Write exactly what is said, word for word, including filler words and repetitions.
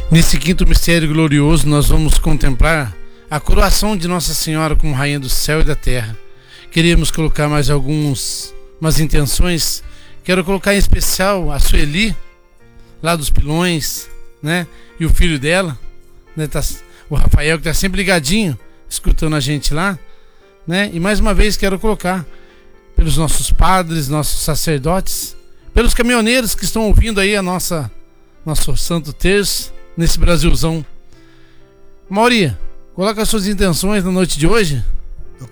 Nesse quinto mistério glorioso, nós vamos contemplar a coroação de Nossa Senhora como Rainha do Céu e da Terra. Queríamos colocar mais algumas umas intenções. Quero colocar em especial a Sueli, lá dos Pilões, né? E o filho dela, né? Tá, o Rafael, que está sempre ligadinho, escutando a gente lá, né? E mais uma vez quero colocar pelos nossos padres, nossos sacerdotes, pelos caminhoneiros que estão ouvindo aí a nossa nosso Santo Terço nesse Brasilzão. Mauri, coloca as suas intenções na noite de hoje.